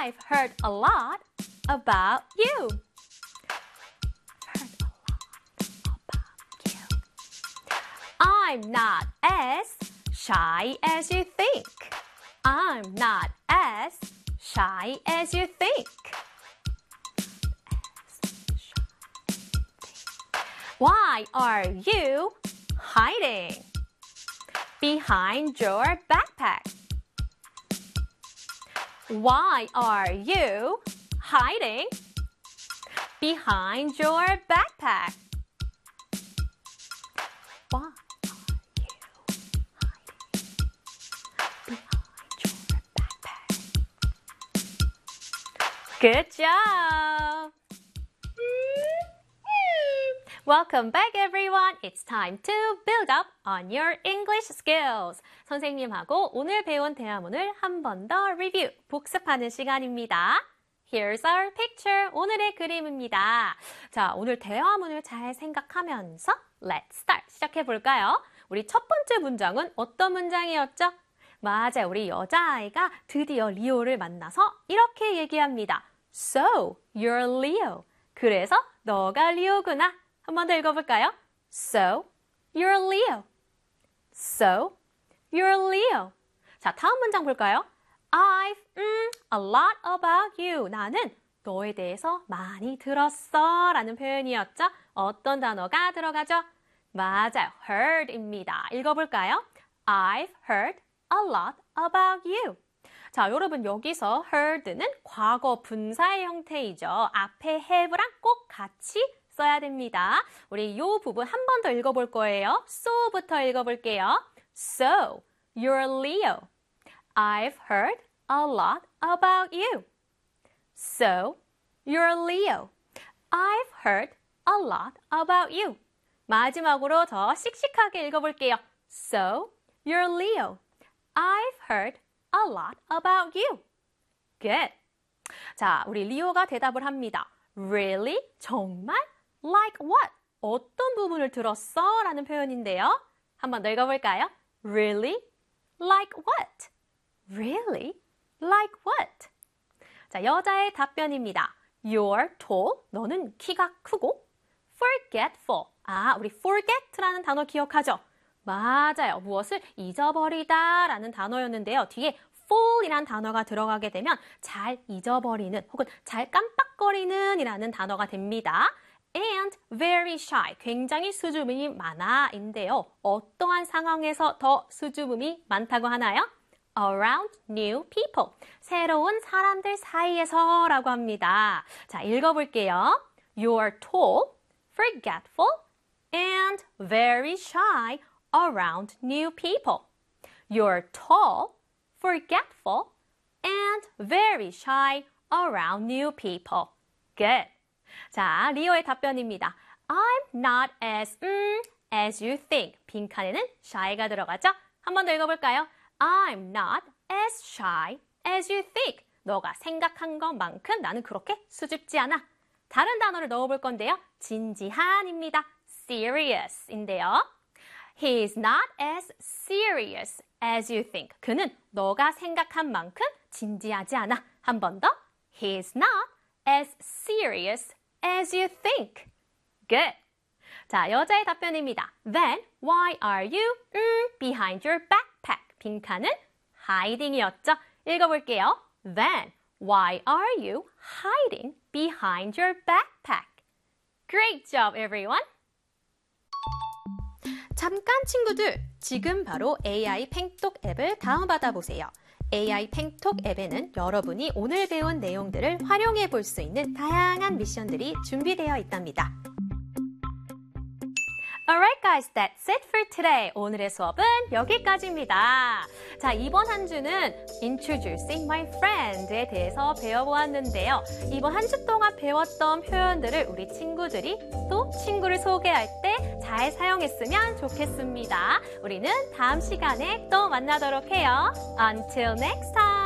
I've heard a lot about you. I'm not as shy as you think. I'm not as shy as you think. Why are you hiding behind your backpack? Why are you hiding behind your backpack? Why are you hiding behind your backpack? Good job! Welcome back everyone. It's time to build up on your English skills. 선생님하고 오늘 배운 대화문을 한 번 더 리뷰, 복습하는 시간입니다. Here's our picture. 오늘의 그림입니다. 자, 오늘 대화문을 잘 생각하면서 Let's start. 시작해 볼까요? 우리 첫 번째 문장은 어떤 문장이었죠? 맞아요. 우리 여자아이가 드디어 리오를 만나서 이렇게 얘기합니다. So, you're Leo. 그래서 너가 리오구나. 한 번 더 읽어볼까요? So, you're Leo. So, you're Leo. 자, 다음 문장 볼까요? I've a lot about you. 나는 너에 대해서 많이 들었어 라는 표현이었죠. 어떤 단어가 들어가죠? 맞아요. heard입니다. 읽어볼까요? I've heard a lot about you. 자, 여러분 여기서 heard는 과거 분사의 형태이죠. 앞에 have랑 꼭 같이 써야 됩니다. 우리 이 부분 한 번 더 읽어볼 거예요. so부터 읽어볼게요. So, you're Leo. I've heard a lot about you. So, you're Leo. I've heard a lot about you. 마지막으로 더 씩씩하게 읽어볼게요. So, you're Leo. I've heard a lot about you. Good. 자, 우리 리오가 대답을 합니다. Really? 정말? Like what? 어떤 부분을 들었어? 라는 표현인데요. 한 번 더 읽어볼까요? Really? Like what? Really? Like what? 자, 여자의 답변입니다. You're tall. 너는 키가 크고 forgetful. 아, 우리 forget라는 단어 기억하죠? 맞아요. 무엇을 잊어버리다 라는 단어였는데요. 뒤에 fall이라는 단어가 들어가게 되면 잘 잊어버리는 혹은 잘 깜빡거리는 이라는 단어가 됩니다. And very shy. 굉장히 수줍음이 많아 인데요. 어떠한 상황에서 더 수줍음이 많다고 하나요? Around new people. 새로운 사람들 사이에서 라고 합니다. 자, 읽어볼게요. You're tall, forgetful, and very shy around new people. You're tall, forgetful, and very shy around new people. Good. 자, 리오의 답변입니다. I'm not as you think. 빈칸에는 shy가 들어가죠? 한 번 더 읽어볼까요? I'm not as shy as you think. 너가 생각한 것만큼 나는 그렇게 수줍지 않아. 다른 단어를 넣어볼 건데요. 진지한입니다. serious인데요. He's not as serious as you think. 그는 너가 생각한 만큼 진지하지 않아. 한 번 더. He's not as serious as you think. Good. 자, 여자의 답변입니다. Then, why are you behind your backpack? 빈칸은 hiding이었죠. 읽어볼게요. Then, why are you hiding behind your backpack? Great job, everyone. 잠깐 친구들, 지금 바로 AI 팽톡 앱을 다운받아 보세요. AI 팽톡 앱에는 여러분이 오늘 배운 내용들을 활용해 볼 수 있는 다양한 미션들이 준비되어 있답니다. Alright guys, that's it for today. 오늘의 수업은 여기까지입니다. 자, 이번 한 주는 Introducing my friend에 대해서 배워보았는데요. 이번 한 주 동안 배웠던 표현들을 우리 친구들이 또 친구를 소개할 때 잘 사용했으면 좋겠습니다. 우리는 다음 시간에 또 만나도록 해요. Until next time!